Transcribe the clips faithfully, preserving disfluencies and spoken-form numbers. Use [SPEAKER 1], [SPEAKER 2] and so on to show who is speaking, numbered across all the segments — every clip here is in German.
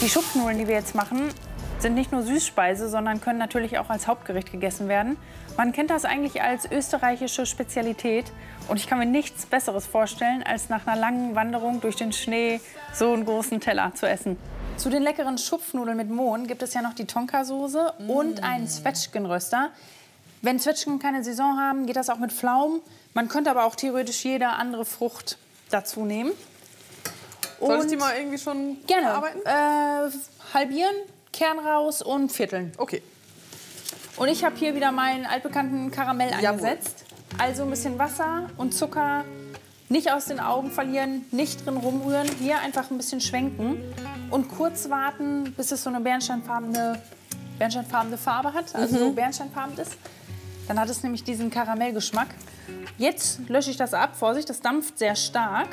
[SPEAKER 1] Die Schupfnudeln, die wir jetzt machen, sind nicht nur Süßspeise, sondern können natürlich auch als Hauptgericht gegessen werden. Man kennt das eigentlich als österreichische Spezialität. Und ich kann mir nichts Besseres vorstellen, als nach einer langen Wanderung durch den Schnee so einen großen Teller zu essen. Zu den leckeren Schupfnudeln mit Mohn gibt es ja noch die Tonkasoße mm. und einen Zwetschgenröster. Wenn Zwetschgen keine Saison haben, geht das auch mit Pflaumen. Man könnte aber auch theoretisch jede andere Frucht dazu nehmen.
[SPEAKER 2] Soll ich die mal irgendwie schon
[SPEAKER 1] gerne
[SPEAKER 2] verarbeiten?
[SPEAKER 1] Äh, halbieren, Kern raus und vierteln.
[SPEAKER 2] Okay.
[SPEAKER 1] Und ich habe hier wieder meinen altbekannten Karamell angesetzt. Also ein bisschen Wasser und Zucker. Nicht aus den Augen verlieren, nicht drin rumrühren. Hier einfach ein bisschen schwenken und kurz warten, bis es so eine bernsteinfarbene, bernsteinfarbene Farbe hat. Also mhm. so bernsteinfarben ist. Dann hat es nämlich diesen Karamellgeschmack. Jetzt lösche ich das ab. Vorsicht, das dampft sehr stark.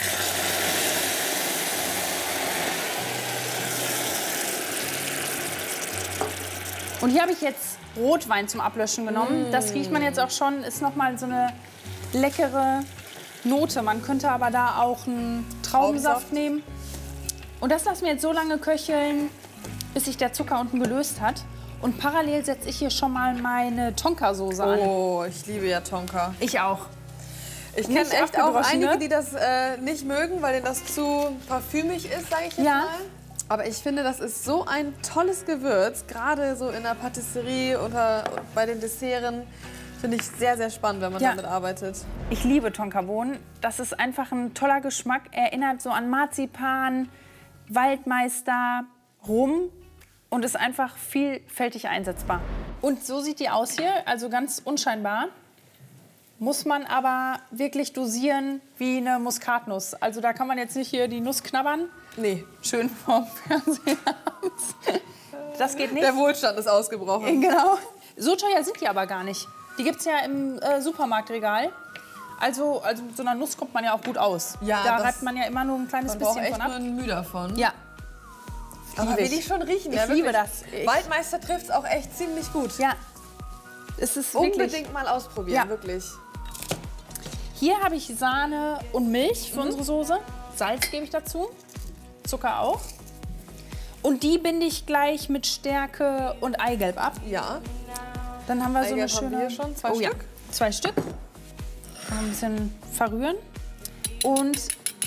[SPEAKER 1] Und hier habe ich jetzt Rotwein zum Ablöschen genommen. Mm. Das riecht man jetzt auch schon, ist noch mal so eine leckere Note. Man könnte aber da auch einen Traubensaft nehmen. Und das lassen wir jetzt so lange köcheln, bis sich der Zucker unten gelöst hat. Und parallel setze ich hier schon mal meine Tonkasoße an.
[SPEAKER 2] Oh, ich liebe ja Tonka.
[SPEAKER 1] Ich auch.
[SPEAKER 2] Ich kenne echt auch einige, die das äh, nicht mögen, weil denen das zu parfümig ist, sage ich jetzt
[SPEAKER 1] ja.
[SPEAKER 2] mal. Aber ich finde, das ist so ein tolles Gewürz, gerade so in der Patisserie oder bei den Desserten. Finde ich sehr, sehr spannend, wenn man ja. damit arbeitet.
[SPEAKER 1] Ich liebe Tonkabohnen. Das ist einfach ein toller Geschmack. Erinnert so an Marzipan, Waldmeister, Rum und ist einfach vielfältig einsetzbar. Und so sieht die aus hier, also ganz unscheinbar. Muss man aber wirklich dosieren wie eine Muskatnuss. Also da kann man jetzt nicht hier die Nuss knabbern.
[SPEAKER 2] Nee.
[SPEAKER 1] Schön vorm Fernseher. Das geht nicht.
[SPEAKER 2] Der Wohlstand ist ausgebrochen.
[SPEAKER 1] Genau. So teuer sind die aber gar nicht. Die gibt es ja im äh, Supermarktregal. Also, also mit so einer Nuss kommt man ja auch gut aus.
[SPEAKER 2] Ja,
[SPEAKER 1] da reibt man ja immer nur ein kleines
[SPEAKER 2] man
[SPEAKER 1] bisschen
[SPEAKER 2] braucht echt
[SPEAKER 1] von ab.
[SPEAKER 2] nur ein Mühe davon.
[SPEAKER 1] Ja.
[SPEAKER 2] Aber will ich schon riechen.
[SPEAKER 1] Ich
[SPEAKER 2] ja,
[SPEAKER 1] liebe das. Ich
[SPEAKER 2] Waldmeister trifft es auch echt ziemlich gut.
[SPEAKER 1] Ja. Es ist
[SPEAKER 2] unbedingt
[SPEAKER 1] wirklich
[SPEAKER 2] mal ausprobieren,
[SPEAKER 1] ja.
[SPEAKER 2] wirklich.
[SPEAKER 1] Hier habe ich Sahne und Milch für
[SPEAKER 2] mhm.
[SPEAKER 1] unsere Soße. Salz gebe ich dazu. Zucker auch. Und die binde ich gleich mit Stärke und Eigelb ab.
[SPEAKER 2] Ja.
[SPEAKER 1] Dann haben wir
[SPEAKER 2] Eigelb
[SPEAKER 1] so eine schöne...
[SPEAKER 2] haben wir schon. Zwei
[SPEAKER 1] oh,
[SPEAKER 2] Stück?
[SPEAKER 1] Ja. Zwei Stück. Ein bisschen verrühren. Und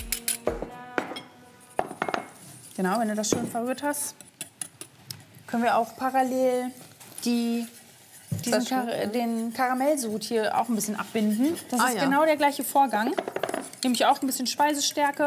[SPEAKER 1] genau, wenn du das schön verrührt hast, können wir auch parallel die, diesen Kar den Karamellsud hier auch ein bisschen abbinden. Das
[SPEAKER 2] ah,
[SPEAKER 1] ist
[SPEAKER 2] ja.
[SPEAKER 1] genau der gleiche Vorgang. Nehme ich auch ein bisschen Speisestärke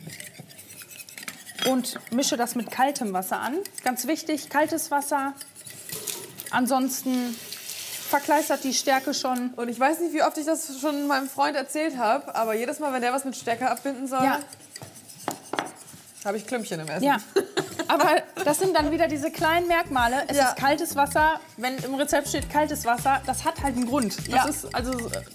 [SPEAKER 1] und mische das mit kaltem Wasser an. Ganz wichtig, kaltes Wasser. Ansonsten verkleistert die Stärke schon.
[SPEAKER 2] Und ich weiß nicht, wie oft ich das schon meinem Freund erzählt habe, aber jedes Mal, wenn der was mit Stärke abbinden soll,
[SPEAKER 1] ja.
[SPEAKER 2] habe ich Klümpchen im Essen.
[SPEAKER 1] Ja, aber das sind dann wieder diese kleinen Merkmale. Es
[SPEAKER 2] ja.
[SPEAKER 1] ist kaltes Wasser. Wenn im Rezept steht kaltes Wasser, das hat halt einen Grund. Das
[SPEAKER 2] ja.
[SPEAKER 1] ist also